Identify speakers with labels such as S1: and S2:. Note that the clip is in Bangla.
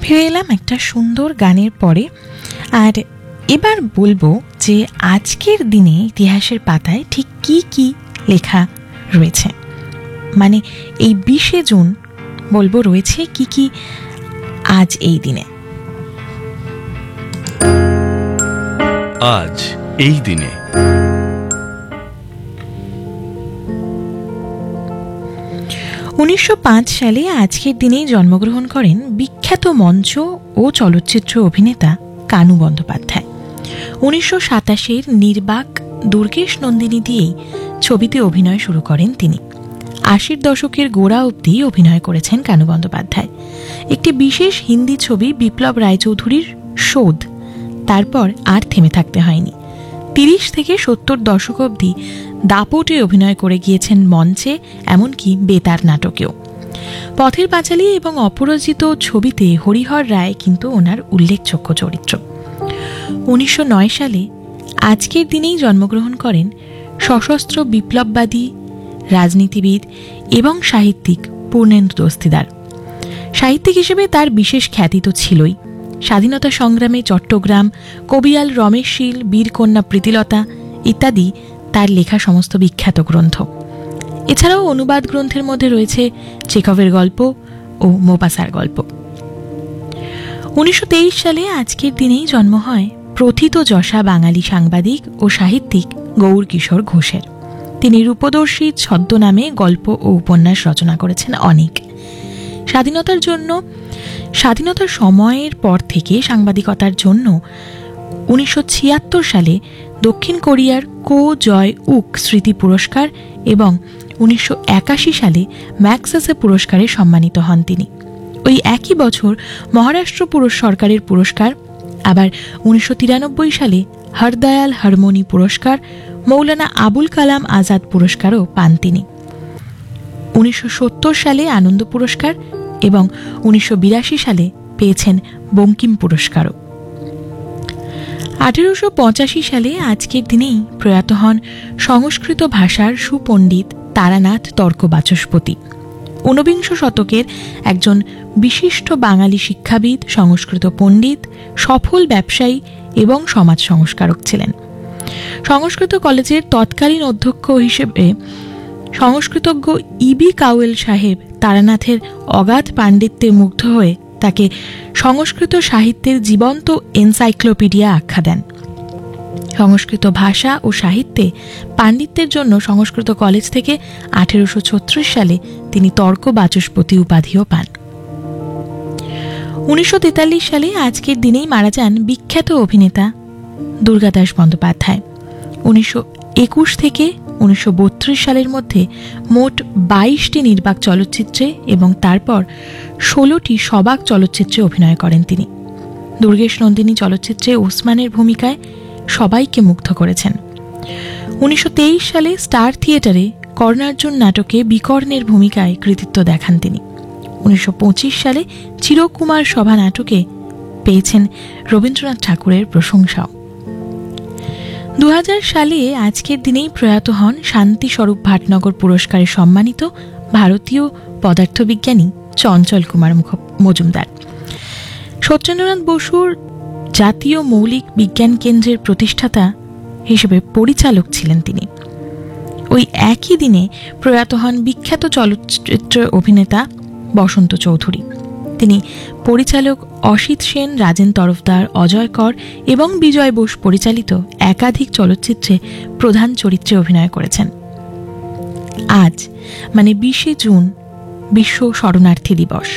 S1: ফিরে এলাম একটা সুন্দর গানের পরে। আর এবার বলবো যে আজকের দিনে ইতিহাসের পাতায় ঠিক কি কি লেখা রয়েছে, মানে এই 20শে জুন বলবো রয়েছে কি কি আজ এই দিনে।
S2: আজ এই দিনে
S1: 1905 সালে আজকের দিনেই জন্মগ্রহণ করেন বিখ্যাত মঞ্চ ও চলচ্চিত্র অভিনেতা কানু বন্দ্যোপাধ্যায়। 1927 নির্বাক দুর্গেশ নন্দিনী দিয়েই ছবিতে অভিনয় শুরু করেন তিনি। 80 দশকের গোড়া অবধি অভিনয় করেছেন কানু বন্দ্যোপাধ্যায়। একটি বিশেষ হিন্দি ছবি বিপ্লব রায়চৌধুরীর শোধ, তারপর আর থেমে থাকতে হয়নি। 30 থেকে 70 দশক অবধি দাপটে অভিনয় করে গিয়েছেন মঞ্চে, এমনকি বেতার নাটকেও। পথের পাঁচালী এবং অপরাজিত ছবিতে হরিহর রায় কিন্তু ওনার উল্লেখযোগ্য চরিত্র। 1909 সালে আজকের দিনেই জন্মগ্রহণ করেন সশস্ত্র বিপ্লববাদী রাজনীতিবিদ এবং সাহিত্যিক পূর্ণেন্দু দস্তিদার। সাহিত্যিক হিসেবে তার বিশেষ খ্যাতি তো ছিলই। স্বাধীনতা সংগ্রামে চট্টগ্রাম, কবিয়াল রমেশ শীল, বীরকন্যা প্রীতিলতা ইত্যাদি তার লেখা সমস্ত বিখ্যাত গ্রন্থ। এছাড়াও অনুবাদ গ্রন্থের মধ্যে রয়েছে চেখভের গল্প ও মোপাসার গল্প। 1923 সালে আজকের দিনেই জন্ম হয় প্রথিতযশা বাঙালি সাংবাদিক ও সাহিত্যিক গৌর কিশোর ঘোষের। তিনি রূপদর্শী ছদ্মনামে গল্প ও উপন্যাস রচনা করেছেন অনেক। স্বাধীনতার সময়ের পর থেকে সাংবাদিকতার জন্য 1976 সালে দক্ষিণ কোরিয়ার কো জয় উক স্মৃতি পুরস্কার এবং 1981 সালে ম্যাগসেসে পুরস্কারে সম্মানিত হন তিনি। ওই একই বছর মহারাষ্ট্র সরকারের পুরস্কার, আবার 1993 সালে হরদয়াল হরমোনি পুরস্কার, মৌলানা আবুল কালাম আজাদ পুরস্কারও পান তিনি। 1970 সালে আনন্দ পুরস্কার এবং 1982 সালে পেয়েছেন বঙ্কিম পুরস্কারও। 1885 সালে আজকের দিনেই প্রয়াত হন সংস্কৃত ভাষার সুপণ্ডিত তারানাথ তর্ক বাচস্পতি। 19বিংশ শতকের একজন বিশিষ্ট বাঙালি শিক্ষাবিদ, সংস্কৃত পণ্ডিত, সফল ব্যবসায়ী এবং সমাজ সংস্কারক ছিলেন। সংস্কৃত কলেজের তৎকালীন অধ্যক্ষ হিসেবে সংস্কৃতজ্ঞ ইবি কাউয়েল সাহেব তারানাথের অগাধ পাণ্ডিত্যে মুগ্ধ হয়ে তাকে সংস্কৃত সাহিত্যের জীবন্ত এনসাইক্লোপিডিয়া আখ্যা দেন। সংস্কৃত ভাষা ও সাহিত্যে পাণ্ডিত্যের জন্য সংস্কৃত কলেজ থেকে 1836 সালে তিনি তর্ক বাচস্পতি উপাধিও পান। 1943 সালে আজকের দিনেই মারা যান বিখ্যাত অভিনেতা দুর্গাদাস বন্দ্যোপাধ্যায়। 1921 থেকে 1932 সালের মধ্যে মোট 22টি নির্বাক চলচ্চিত্রে এবং তারপর 16টি সবাক চলচ্চিত্রে অভিনয় করেন তিনি। দুর্গেশ নন্দিনী চলচ্চিত্রে ওসমানের ভূমিকায় সবাইকে মুগ্ধ করেছেন। 1923 সালে স্টার থিয়েটারে কর্ণার্জুন নাটকে বিকর্ণের ভূমিকায় কৃতিত্ব দেখান তিনি। 1925 সালে চিরকুমার সভা নাটকে পেয়েছেন রবীন্দ্রনাথ ঠাকুরের প্রশংসাও। 2000 সালে আজকের দিনেই প্রয়াত হন শান্তিস্বরূপ ভাটনগর পুরস্কারে সম্মানিত ভারতীয় পদার্থবিজ্ঞানী চঞ্চল কুমার মজুমদার। সত্যেন্দ্রনাথ বসুর জাতীয় মৌলিক বিজ্ঞান কেন্দ্রের প্রতিষ্ঠাতা হিসেবে পরিচালক ছিলেন তিনি। ওই একই দিনে প্রয়াত হন বিখ্যাত চলচ্চিত্র অভিনেতা বসন্ত চৌধুরী। তিনি পরিচালক অসিত সেন, রাজেন তরফদার, অজয় কর এবং বিজয় বোস পরিচালিত একাধিক চলচ্চিত্রে প্রধান চরিত্রে অভিনয় করেছেন। আজ মানে 20শে জুন বিশ্ব শরণার্থী দিবস।